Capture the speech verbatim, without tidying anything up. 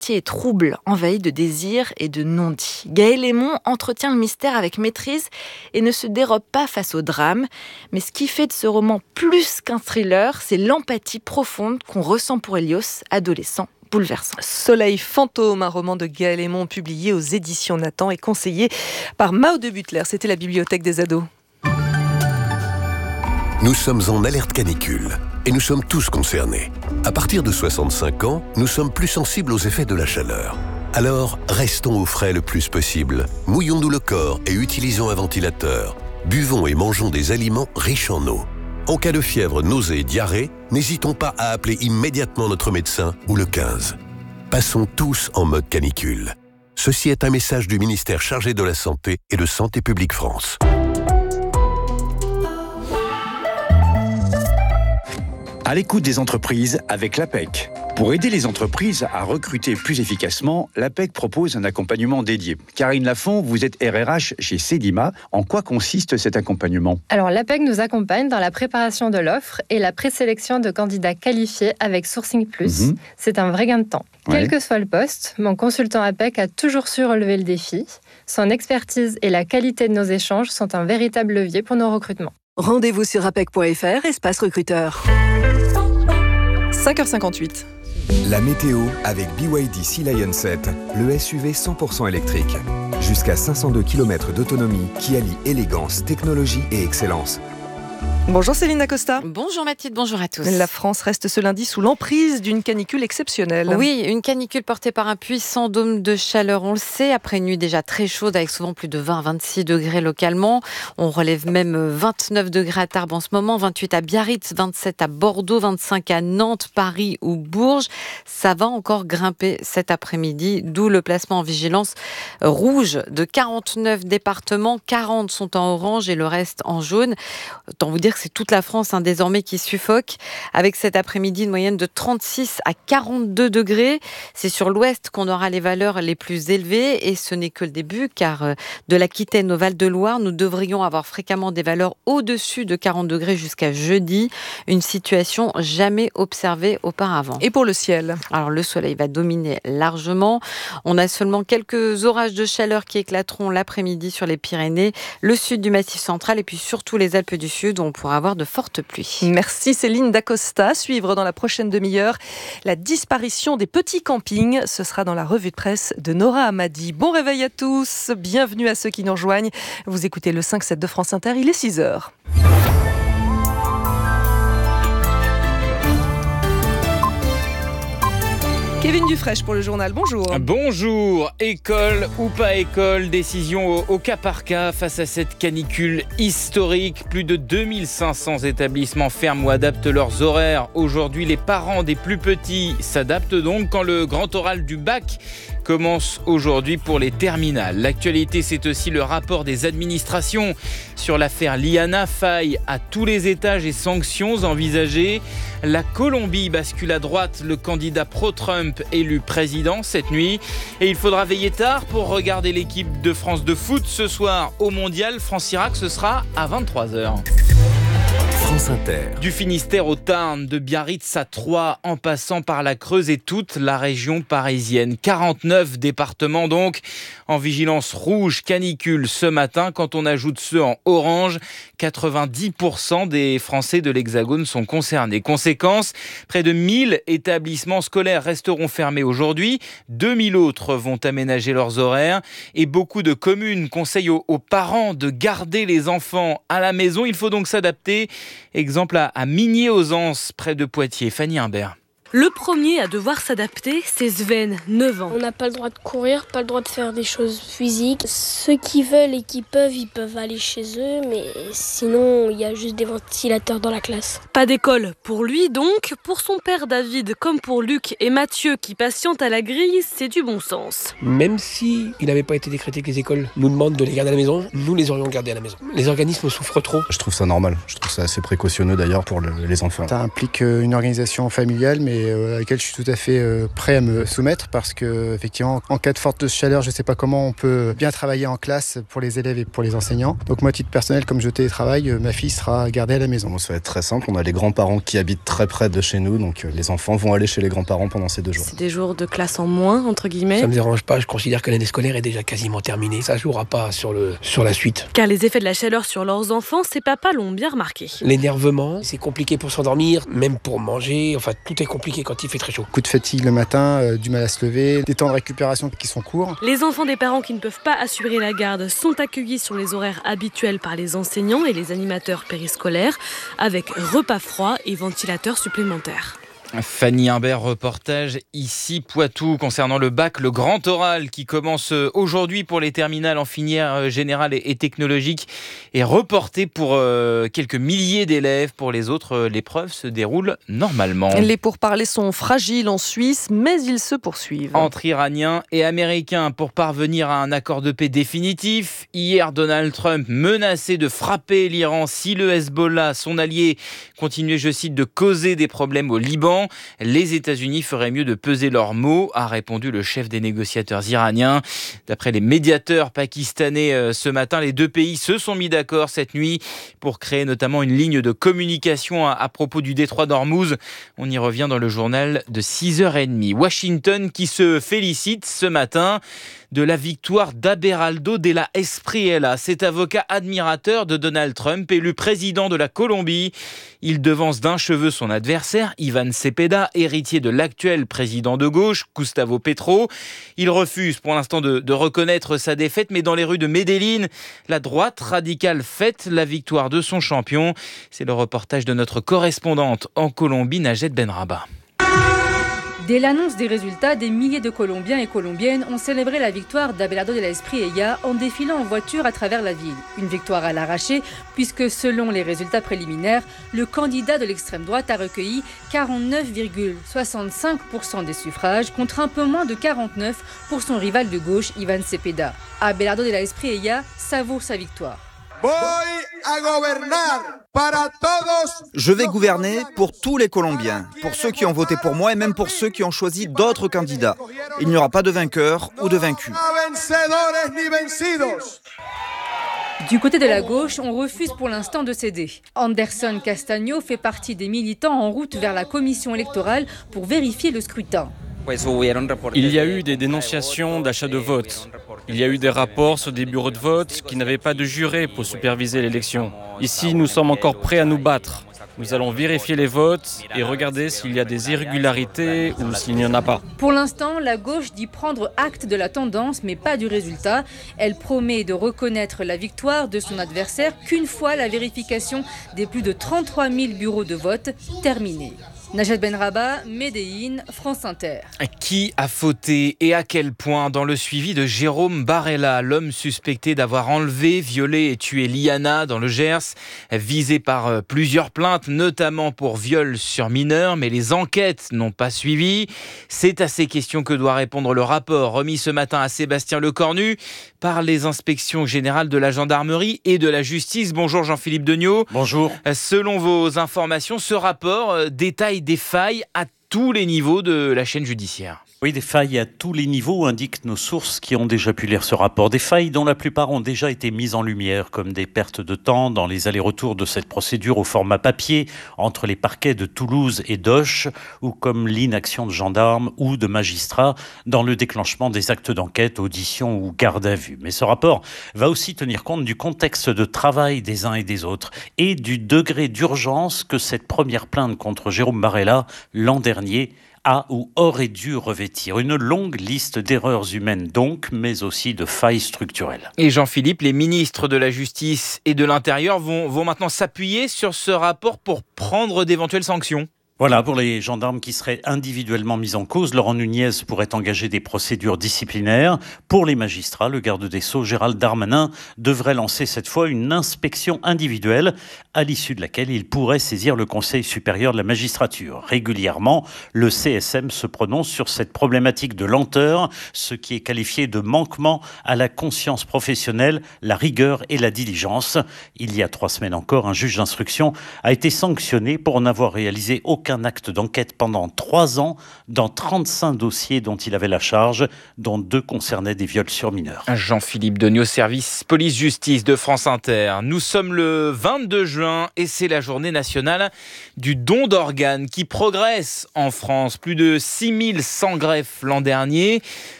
quartier est trouble, envahi de désirs et de non-dits. Gaël Hémon entretient le mystère avec maîtrise et ne se dérobe pas face au drame. Mais ce qui fait de ce roman plus qu'un thriller, c'est l'empathie profonde qu'on ressent pour Elios, adolescent bouleversant. Soleil fantôme, un roman de Gaël Hémon publié aux éditions Nathan et conseillé par Mao de Butler. C'était la bibliothèque des ados. Nous sommes en alerte canicule et nous sommes tous concernés. À partir de soixante-cinq ans, nous sommes plus sensibles aux effets de la chaleur. Alors, restons au frais le plus possible. Mouillons-nous le corps et utilisons un ventilateur. Buvons et mangeons des aliments riches en eau. En cas de fièvre, nausée et diarrhée, n'hésitons pas à appeler immédiatement notre médecin ou le quinze. Passons tous en mode canicule. Ceci est un message du ministère chargé de la Santé et de Santé publique France. À l'écoute des entreprises avec l'A P E C. Pour aider les entreprises à recruter plus efficacement, l'A P E C propose un accompagnement dédié. Karine Lafont, vous êtes R R H chez Cedima. En quoi consiste cet accompagnement ? Alors, l'A P E C nous accompagne dans la préparation de l'offre et la présélection de candidats qualifiés avec Sourcing Plus. Mmh. C'est un vrai gain de temps. Ouais. Quel que soit le poste, mon consultant A P E C a toujours su relever le défi. Son expertise et la qualité de nos échanges sont un véritable levier pour nos recrutements. Rendez-vous sur apec point f r, espace recruteur. cinq heures cinquante-huit. La météo avec B Y D Sea Lion sept, le S U V cent pour cent électrique. Jusqu'à cinq cent deux kilomètres d'autonomie qui allie élégance, technologie et excellence. Bonjour Céline Dacosta. Bonjour Mathilde, bonjour à tous. La France reste ce lundi sous l'emprise d'une canicule exceptionnelle. Oui, une canicule portée par un puissant dôme de chaleur, on le sait, après une nuit déjà très chaude avec souvent plus de vingt à vingt-six degrés localement. On relève même vingt-neuf degrés à Tarbes en ce moment, vingt-huit à Biarritz, vingt-sept à Bordeaux, vingt-cinq à Nantes, Paris ou Bourges. Ça va encore grimper cet après-midi, d'où le placement en vigilance rouge de quarante-neuf départements. quarante sont en orange et le reste en jaune. Autant vous dire que c'est toute la France hein, désormais qui suffoque, avec cet après-midi une moyenne de trente-six à quarante-deux degrés. C'est sur l'ouest qu'on aura les valeurs les plus élevées et ce n'est que le début car euh, de l'Aquitaine au Val-de-Loire, nous devrions avoir fréquemment des valeurs au-dessus de quarante degrés jusqu'à jeudi. Une situation jamais observée auparavant. Et pour le ciel ? Alors le soleil va dominer largement. On a seulement quelques orages de chaleur qui éclateront l'après-midi sur les Pyrénées, le sud du Massif central et puis surtout les Alpes du Sud où on pourra avoir de fortes pluies. Merci Céline Dacosta. Suivre dans la prochaine demi-heure la disparition des petits campings. Ce sera dans la revue de presse de Nora Hamadi. Bon réveil à tous. Bienvenue à ceux qui nous rejoignent. Vous écoutez le cinq sept de France Inter. Il est six heures. Kevin Dufraîche pour le journal, bonjour. Bonjour, école ou pas école, décision au, au cas par cas face à cette canicule historique. Plus de deux mille cinq cents établissements ferment ou adaptent leurs horaires. Aujourd'hui, les parents des plus petits s'adaptent donc quand le grand oral du bac commence aujourd'hui pour les terminales. L'actualité, c'est aussi le rapport des administrations sur l'affaire Liana. Faille à tous les étages et sanctions envisagées. La Colombie bascule à droite, le candidat pro-Trump élu président cette nuit. Et il faudra veiller tard pour regarder l'équipe de France de foot ce soir au Mondial. France-Irak, ce sera à vingt-trois heures. France Inter. Du Finistère au Tarn, de Biarritz à Troyes, en passant par la Creuse et toute la région parisienne. quarante-neuf départements donc en vigilance rouge canicule ce matin. Quand on ajoute ceux en orange, quatre-vingt-dix pour cent des Français de l'Hexagone sont concernés. Conséquence, près de mille établissements scolaires resteront fermés aujourd'hui. deux mille autres vont aménager leurs horaires. Et beaucoup de communes conseillent aux, aux parents de garder les enfants à la maison. Il faut donc s'adapter. Exemple à, à Migné-aux-Anses, près de Poitiers. Fanny Imbert. Le premier à devoir s'adapter, c'est Sven, neuf ans. On n'a pas le droit de courir, pas le droit de faire des choses physiques. Ceux qui veulent et qui peuvent, ils peuvent aller chez eux, mais sinon, il y a juste des ventilateurs dans la classe. Pas d'école pour lui donc. Pour son père David, comme pour Luc et Mathieu qui patientent à la grille, c'est du bon sens. Même si il n'avait pas été décrété que les écoles nous demandent de les garder à la maison, nous les aurions gardés à la maison. Les organismes souffrent trop. Je trouve ça normal. Je trouve ça assez précautionneux d'ailleurs pour le, les enfants. Ça implique une organisation familiale, mais et à laquelle je suis tout à fait prêt à me soumettre parce que effectivement, en cas de forte chaleur, je ne sais pas comment on peut bien travailler en classe pour les élèves et pour les enseignants. Donc moi, à titre personnel, comme je télétravaille, ma fille sera gardée à la maison. Ça va être très simple. On a les grands-parents qui habitent très près de chez nous, donc les enfants vont aller chez les grands-parents pendant ces deux jours. C'est des jours de classe en moins, entre guillemets. Ça me dérange pas. Je considère que l'année scolaire est déjà quasiment terminée. Ça jouera pas sur le sur la suite. Car les effets de la chaleur sur leurs enfants, ces papas l'ont bien remarqué. L'énervement, c'est compliqué pour s'endormir, même pour manger. Enfin, tout est compliqué quand il fait très chaud. Coup de fatigue le matin, euh, du mal à se lever, des temps de récupération qui sont courts. Les enfants des parents qui ne peuvent pas assurer la garde sont accueillis sur les horaires habituels par les enseignants et les animateurs périscolaires, avec repas froids et ventilateurs supplémentaires. Fanny Imbert, reportage ici Poitou concernant le bac, le grand oral qui commence aujourd'hui pour les terminales en filière générale et technologique est reporté pour quelques milliers d'élèves. Pour les autres, l'épreuve se déroule normalement. Les pourparlers sont fragiles en Suisse, mais ils se poursuivent. Entre Iraniens et Américains pour parvenir à un accord de paix définitif. Hier, Donald Trump menaçait de frapper l'Iran si le Hezbollah, son allié, continuait, je cite, de causer des problèmes au Liban. Les États-Unis feraient mieux de peser leurs mots, a répondu le chef des négociateurs iraniens. D'après les médiateurs pakistanais ce matin, les deux pays se sont mis d'accord cette nuit pour créer notamment une ligne de communication à propos du détroit d'Ormuz. On y revient dans le journal de six heures trente. Washington qui se félicite ce matin de la victoire d'Abelardo Della Espriella, cet avocat admirateur de Donald Trump, élu président de la Colombie. Il devance d'un cheveu son adversaire, Ivan Cepeda, héritier de l'actuel président de gauche, Gustavo Petro. Il refuse pour l'instant de, de reconnaître sa défaite, mais dans les rues de Medellín, la droite radicale fête la victoire de son champion. C'est le reportage de notre correspondante en Colombie, Najed Benraba. Dès l'annonce des résultats, des milliers de Colombiens et Colombiennes ont célébré la victoire d'Abelardo Della Espriella en défilant en voiture à travers la ville. Une victoire à l'arraché, puisque selon les résultats préliminaires, le candidat de l'extrême droite a recueilli quarante-neuf virgule soixante-cinq pour cent des suffrages contre un peu moins de quarante-neuf pour cent pour son rival de gauche, Ivan Cepeda. Abelardo Della Espriella savoure sa victoire. Je vais gouverner pour tous les Colombiens, pour ceux qui ont voté pour moi et même pour ceux qui ont choisi d'autres candidats. Il n'y aura pas de vainqueur ou de vaincu. Du côté de la gauche, on refuse pour l'instant de céder. Anderson Castaño fait partie des militants en route vers la commission électorale pour vérifier le scrutin. Il y a eu des dénonciations d'achat de vote. Il y a eu des rapports sur des bureaux de vote qui n'avaient pas de juré pour superviser l'élection. Ici, nous sommes encore prêts à nous battre. Nous allons vérifier les votes et regarder s'il y a des irrégularités ou s'il n'y en a pas. Pour l'instant, la gauche dit prendre acte de la tendance, mais pas du résultat. Elle promet de reconnaître la victoire de son adversaire qu'une fois la vérification des plus de trente-trois mille bureaux de vote terminée. Najed Benraba, Medellín, France Inter. Qui a fauté et à quel point dans le suivi de Jérôme Barella, l'homme suspecté d'avoir enlevé, violé et tué Liana dans le Gers, visé par plusieurs plaintes, notamment pour viol sur mineur, mais les enquêtes n'ont pas suivi. C'est à ces questions que doit répondre le rapport remis ce matin à Sébastien Lecornu par les inspections générales de la gendarmerie et de la justice. Bonjour Jean-Philippe Degnaud. Bonjour. Selon vos informations, ce rapport détaille des failles à tous les niveaux de la chaîne judiciaire. Oui, des failles à tous les niveaux, indiquent nos sources qui ont déjà pu lire ce rapport. Des failles dont la plupart ont déjà été mises en lumière, comme des pertes de temps dans les allers-retours de cette procédure au format papier entre les parquets de Toulouse et d'Auch, ou comme l'inaction de gendarmes ou de magistrats dans le déclenchement des actes d'enquête, audition ou garde à vue. Mais ce rapport va aussi tenir compte du contexte de travail des uns et des autres et du degré d'urgence que cette première plainte contre Jérôme Barella l'an dernier a ou aurait dû revêtir. Une longue liste d'erreurs humaines donc, mais aussi de failles structurelles. Et Jean-Philippe, les ministres de la Justice et de l'Intérieur vont, vont maintenant s'appuyer sur ce rapport pour prendre d'éventuelles sanctions. Voilà, pour les gendarmes qui seraient individuellement mis en cause, Laurent Nunez pourrait engager des procédures disciplinaires. Pour les magistrats, le garde des Sceaux, Gérald Darmanin, devrait lancer cette fois une inspection individuelle, à l'issue de laquelle il pourrait saisir le Conseil supérieur de la magistrature. Régulièrement, le C S M se prononce sur cette problématique de lenteur, ce qui est qualifié de manquement à la conscience professionnelle, la rigueur et la diligence. Il y a trois semaines encore, un juge d'instruction a été sanctionné pour n'avoir réalisé aucun aucun acte d'enquête pendant trois ans dans trente-cinq dossiers dont il avait la charge, dont deux concernaient des viols sur mineurs. Jean-Philippe Degnaud, service police-justice de France Inter. Nous sommes le vingt-deux juin et c'est la journée nationale du don d'organes qui progresse en France. Plus de six mille cent greffes l'an dernier.